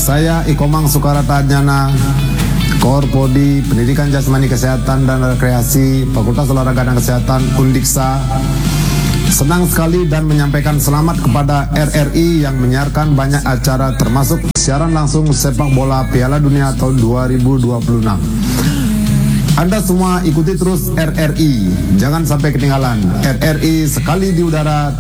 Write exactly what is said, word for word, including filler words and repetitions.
saya Ikomang Sukaratanyana, Korpodi Pendidikan Jasmani Kesehatan dan Rekreasi Fakultas Olahraga dan Kesehatan Undiksa, senang sekali dan menyampaikan selamat kepada R R I yang menyiarkan banyak acara termasuk siaran langsung sepak bola Piala Dunia tahun dua ribu dua puluh enam. Anda semua ikuti terus R R I, jangan sampai ketinggalan. R R I sekali di udara